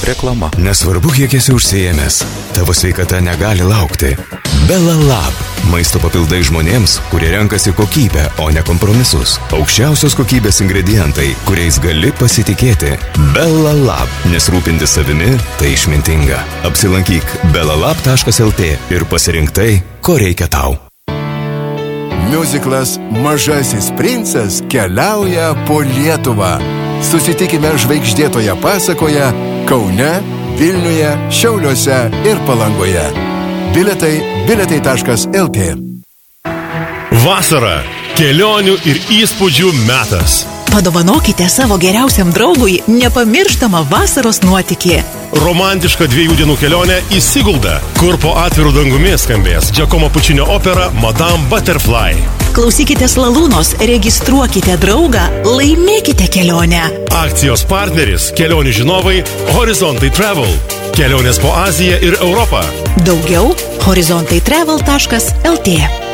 Reklama. Nesvarbu, kiek esi užsiėmęs, tavo sveikata negali laukti. Belalab. Maisto papildai žmonėms, kurie renkasi kokybę, o ne kompromisus. Aukščiausios kokybės ingredientai, kuriais gali pasitikėti. Belalab. Nes rūpintis savimi - tai išmintinga. Apsilankyk belalab.lt ir pasirink tai, ko reikia tau. Miuziklas Mažasis princas keliauja po Lietuvą. Susitikime žvaigždėtoje pasakoje Kaune, Vilniuje, Šiauliuose ir Palangoje. Biletai.lt. Vasara. Kelionių ir įspūdžių metas. Padovanokite savo geriausiam draugui nepamirštamą vasaros nuotykį. Romantiška 2 dienų kelionė į Siguldą, kur po atvirų dangumi skambės Giacomo Puccino opera Madame Butterfly. Klausykite Lalūnos, registruokite draugą, laimėkite kelionę. Akcijos partneris, kelionių žinovai Horizontai Travel. Kelionės po Aziją ir Europą. Daugiau horizontaitravel.lt.